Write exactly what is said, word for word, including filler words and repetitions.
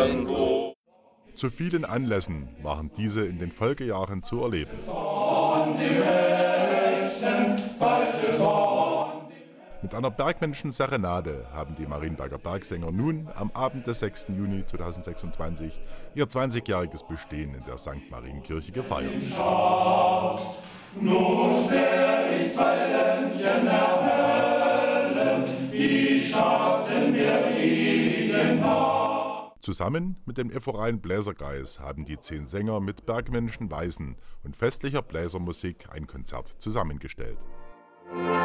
irgendwo. Zu vielen Anlässen waren diese in den Folgejahren zu erleben. Mit einer bergmännischen Serenade haben die Marienberger Bergsänger nun am Abend des sechsten Juni zweitausendsechsundzwanzig ihr zwanzigjähriges Bestehen in der Sankt Marienkirche gefeiert. Nur schwer ich zwei Lämpchen erhellen, die Schatten der ewigen Nacht. Zusammen mit dem Ephoralen Bläserkreis haben die zehn Sänger mit bergmännischen Weisen und festlicher Bläsermusik ein Konzert zusammengestellt.